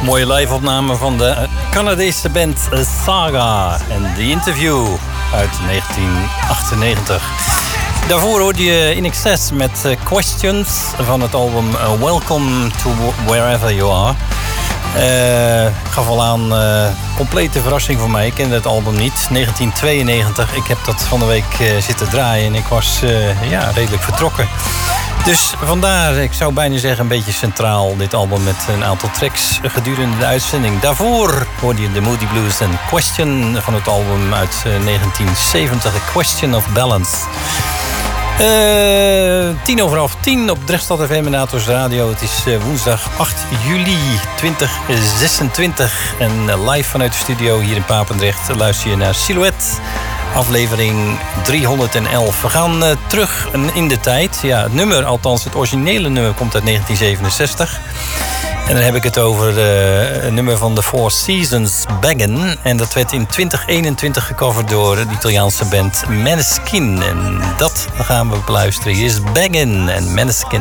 Mooie live-opname van de Canadese band Saga en The Interview uit 1998. Daarvoor hoorde je In Excess met Questions van het album Welcome to Wherever You Are. Gaf al aan, complete verrassing voor mij. Ik kende het album niet. 1992. Ik heb dat van de week zitten draaien en ik was redelijk vertrokken. Dus vandaar, ik zou bijna zeggen, een beetje centraal dit album met een aantal tracks gedurende de uitzending. Daarvoor hoorde je de Moody Blues en Question van het album uit 1970, A Question of Balance. 10:10 op Drechtstad FM en Natos Radio. Het is woensdag 8 juli 2026 en live vanuit de studio hier in Papendrecht luister je naar Silhouette. Aflevering 311. We gaan terug in de tijd. Ja, het nummer, althans het originele nummer, komt uit 1967. En dan heb ik het over een nummer van The Four Seasons, Beggin'. En dat werd in 2021 gecoverd door de Italiaanse band Måneskin. En dat gaan we beluisteren. Hier is Beggin' en Måneskin.